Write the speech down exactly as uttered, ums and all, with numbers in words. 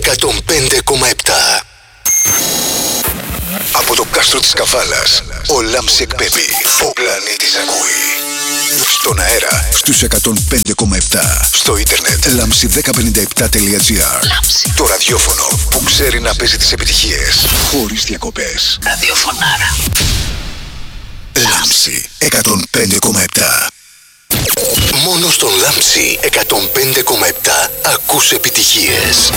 εκατόν πέντε κόμμα επτά. Από το κάστρο της Καβάλας, ο Λάμψη εκπέμπει. Ο πλανήτης ακούει. Στον αέρα, στους εκατόν πέντε κόμμα επτά. Στο ίντερνετ, λάμψη δέκα πενήντα επτά τελεία τζι άρ. Το ραδιόφωνο που ξέρει να παίζει τις επιτυχίες χωρίς διακοπές. Ραδιοφωνάρα. Λάμψη εκατόν πέντε κόμμα επτά. Μόνο στον Λάμψη εκατόν πέντε κόμμα επτά ακούς επιτυχίες.